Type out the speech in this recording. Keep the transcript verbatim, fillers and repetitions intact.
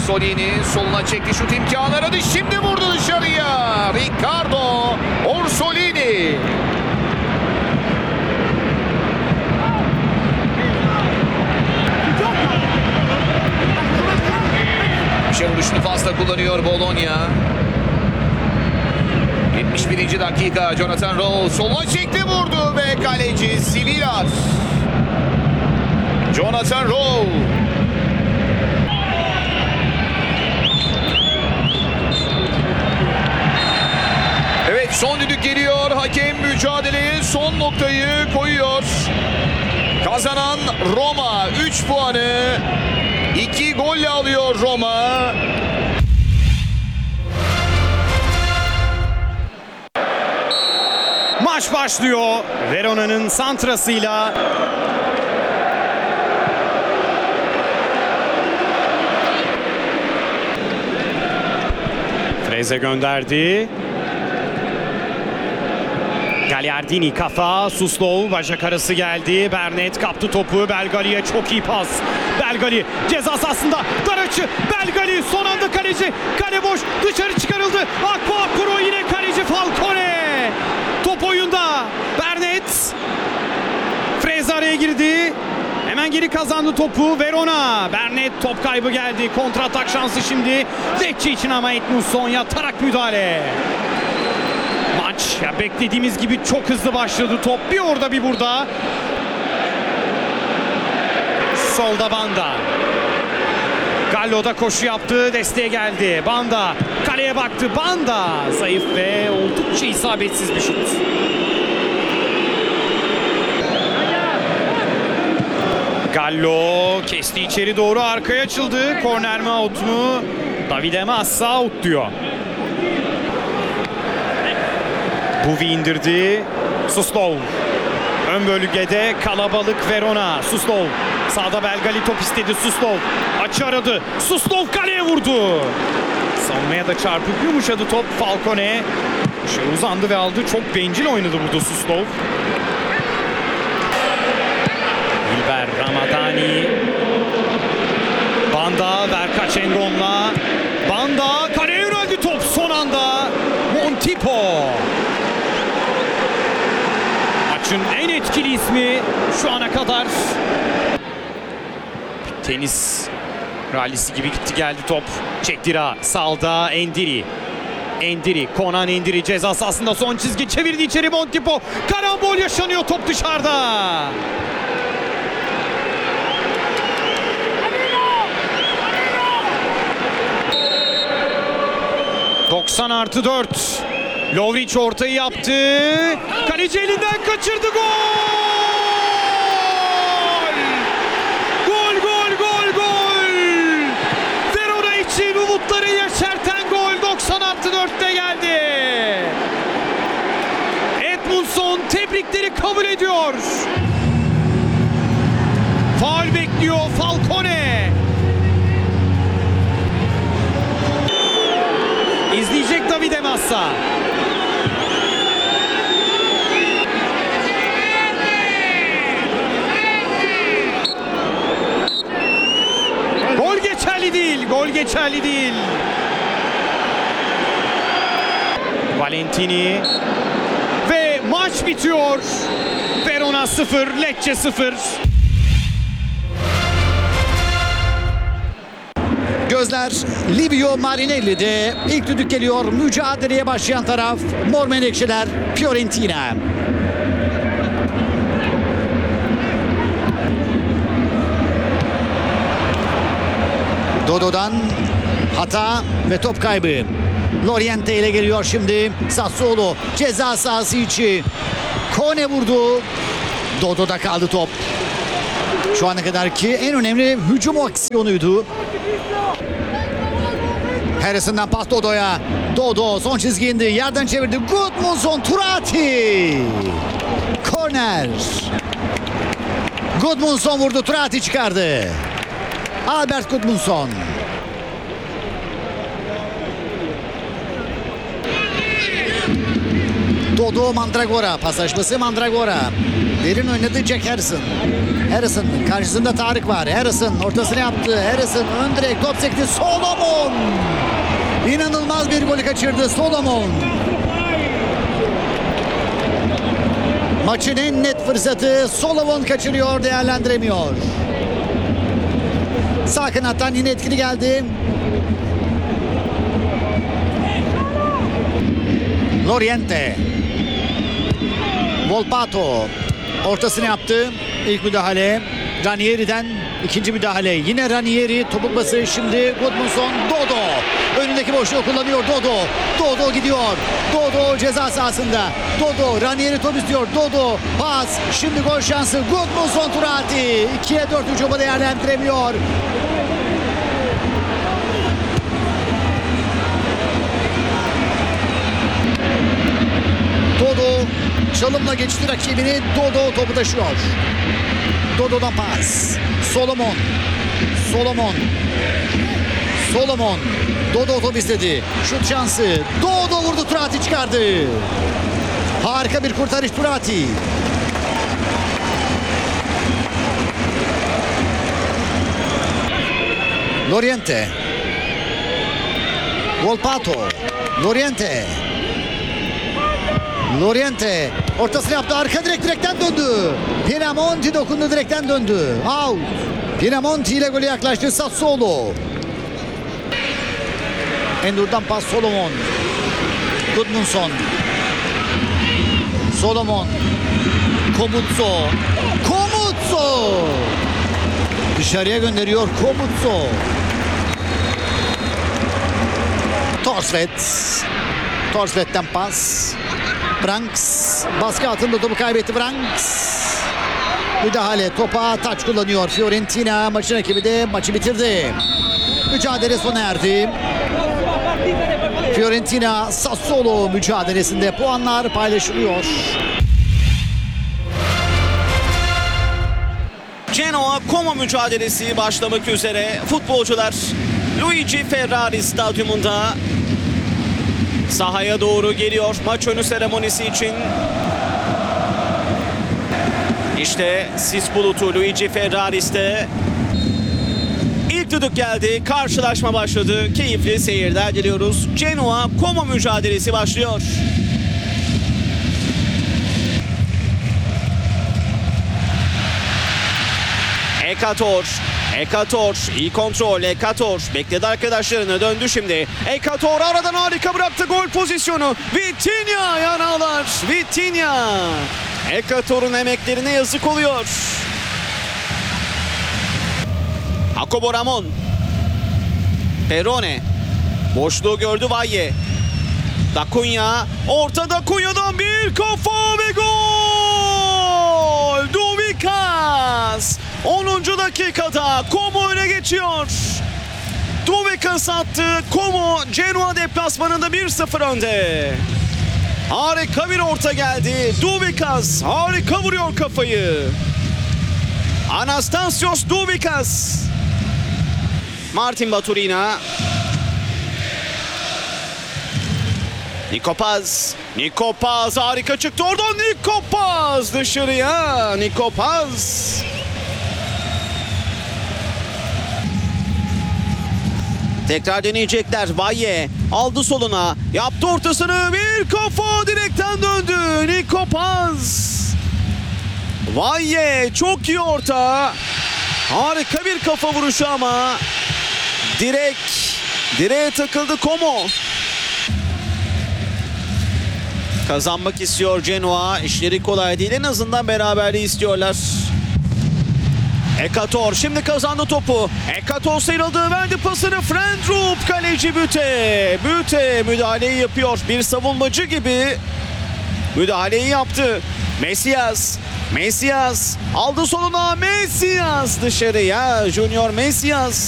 Orsolini soluna çekti, şut imkanı aradı. Şimdi vurdu dışarıya. Ricardo Orsolini. Köşe vuruşunu fazla kullanıyor Bologna. yetmiş birinci dakika, Jonathan Rowe soluna çekti, vurdu ve kaleci Sivilar. Jonathan Rowe. Evet, son düdük geliyor. Hakem mücadeleye son noktayı koyuyor. Kazanan Roma üç puanı iki golle alıyor Roma. Maç başlıyor. Verona'nın santrasıyla. Freze gönderdi. Gagliardini kafa. Suslov bacak arası geldi. Bernet kaptı topu. Belgali'ye çok iyi pas. Belgali ceza sahasında dar açı. Belgali son anda kaleci. Kale boş. Dışarı çıkarıldı. Akbağ Pro yine kaleci Falcone. Top oyunda. Bernet. Freze araya girdi. Hemen geri kazandı topu Verona. Bernet top kaybı geldi. Kontra atak şansı şimdi Lecce için ama Edmundson yatarak müdahale. Maç ya beklediğimiz gibi çok hızlı başladı top. Bir orada bir burada. Solda Banda. Gallo da koşu yaptı. Desteğe geldi. Banda kaleye baktı. Banda zayıf ve oldukça isabetsiz bir şut. Gallo kesti içeri doğru, arkaya açıldı. Korner mi out mu? Davide Massa out diyor. Buvi indirdi. Suslov. Ön bölgede kalabalık Verona. Suslov. Sağda Belgali top istedi. Suslov. Açı aradı. Suslov kaleye vurdu. Savunmaya da çarpıp yumuşadı top. Falcone. Şey uzandı ve aldı. Çok bencil oynadı burada Suslov. Hilber Ramadani. Banda Verkaç Engon'la. Banda kaleye yöneldi top son anda. Montipo. Maçın en etkili ismi şu ana kadar. Tenis rallisi gibi gitti geldi top. Çektira sağda Endiri. Endiri, Konan Endiri ceza sahasında son çizgi çevirdi içeri Montipo. Karambol yaşanıyor, top dışarıda. doksan artı dört. Lovric ortayı yaptı. Kaleci elinden kaçırdı. Gol! Gol, gol, gol, gol! Verona için umutları yeşerten gol doksan artı dörtte geldi. Edmundson tebrikleri kabul ediyor. Faul bekliyor Falcone. İzleyecek Davide Massa. Gol geçerli değil. Gol geçerli değil. Valentini. Ve maç bitiyor. Verona sıfır, Lecce sıfır. Gözler Livio Marinelli'de. İlk düdük geliyor. Mücadeleye başlayan taraf Mor Menekşeler, Fiorentina. Dodo'dan hata ve top kaybı. Loriente ile geliyor şimdi. Sassuolo ceza sahası içi. Kone vurdu. Dodo'da kaldı top. Şu ana kadarki en önemli hücum aksiyonuydu. Harrison'dan pas Dodo'ya. Dodo son çizgi indi. Yerden çevirdi. Gudmundsson, Turati. Korner. Gudmundsson vurdu. Turati çıkardı. Albert Gudmundsson. Dodo Mandragora. Pasajması Mandragora. Derin oynadı Jack Harrison. Harrison karşısında Tarık var. Harrison ortasını yaptı. Harrison ön direk top sekti. Solomon. İnanılmaz bir golü kaçırdı Solomon. Maçın en net fırsatı Solomon kaçırıyor, değerlendiremiyor. Sağ kanattan yine etkili geldi. Loriente. Volpato ortasını yaptı. İlk müdahale Ranieri'den, ikinci müdahale yine Ranieri, topukması şimdi Gudmundsson. Dodo önündeki boşluğu kullanıyor. Dodo Dodo gidiyor. Dodo ceza sahasında. Dodo Ranieri top istiyor. Dodo pas, şimdi gol şansı. Gudmundsson Turati ikiye dört hücumu değerlendiremiyor. Dodo çalımla geçti rakibini. Dodo topu taşıyor. Dodo'dan pas. Solomon. Solomon. Solomon. Dodo top istedi. Şut şansı. Dodo vurdu. Turati çıkardı. Harika bir kurtarış Turati. Loriente. Volpato. Loriente. Loriente ortasını yaptı. Arka direk direkten döndü. Pinamonti dokundu, direkten döndü. Out. Pinamonti ile golü yaklaştı Sassuolo. Endur'dan pas Solomon. Gudmundsson. Solomon. Komutso. Komutso. Dışarıya gönderiyor Komutso. Torsvet. Torsvet'ten pas. Branks baskı altında topu kaybetti. Branks müdahale, topa taç kullanıyor Fiorentina. Maçın rakibi de maçı bitirdi. Mücadele sona erdi. Fiorentina Sassuolo mücadelesinde puanlar paylaşılıyor. Genoa Como mücadelesi başlamak üzere. Futbolcular Luigi Ferrari stadyumunda sahaya doğru geliyor maç önü seremonisi için. İşte sis bulutu Luigi Ferraris'te. İlk düdük geldi. Karşılaşma başladı. Keyifli seyirler diliyoruz. Genoa Como mücadelesi başlıyor. Ekator. Ekator iyi kontrol. Ekator bekledi arkadaşlarını, döndü şimdi. Ekator aradan harika bıraktı gol pozisyonu. Vitinha yanağlar. Vitinha. Ekator'un emeklerine yazık oluyor. Jacobo Ramon. Perone. Boşluğu gördü Valle. Dacunya. Orta Dacunya'dan bir kafa ve gol. Duvikas. onuncu dakikada Como öne geçiyor. Duvikas attı. Como Genoa deplasmanında bir sıfır önde. Harika bir orta geldi. Duvikas harika vuruyor kafayı. Anastasios Duvikas. Martin Baturina. Niko Paz. Niko Paz harika çıktı oradan. Niko Paz dışarıya. Niko Paz. Tekrar deneyecekler. Valle aldı soluna. Yaptı ortasını. Bir kafa direkten döndü. Niko Paz. Valle çok iyi orta. Harika bir kafa vuruşu ama direk direğe takıldı Como. Kazanmak istiyor Genoa. İşleri kolay değil. En azından beraberliği istiyorlar. Ekator şimdi kazandı topu. Ekator sıyrıldı, verdi pasını. Frendrup kaleci Büte. Büte müdahaleyi yapıyor. Bir savunmacı gibi müdahaleyi yaptı. Mesias. Mesias aldı soluna. Mesias dışarıya. Junior Mesias.